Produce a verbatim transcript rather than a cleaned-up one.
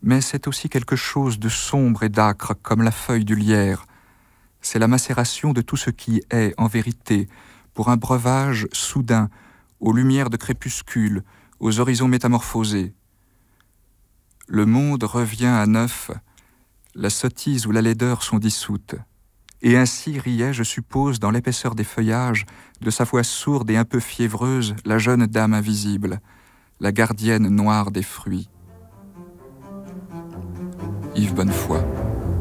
mais c'est aussi quelque chose de sombre et d'âcre comme la feuille du lierre. C'est la macération de tout ce qui est, en vérité, pour un breuvage soudain, aux lumières de crépuscule, aux horizons métamorphosés. Le monde revient à neuf, la sottise ou la laideur sont dissoutes. Et ainsi riait, je suppose, dans l'épaisseur des feuillages, de sa voix sourde et un peu fiévreuse, la jeune dame invisible, la gardienne noire des fruits. Yves Bonnefoy.